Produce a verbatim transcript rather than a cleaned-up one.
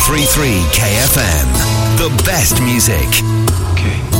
three three K F M. The best music. Okay.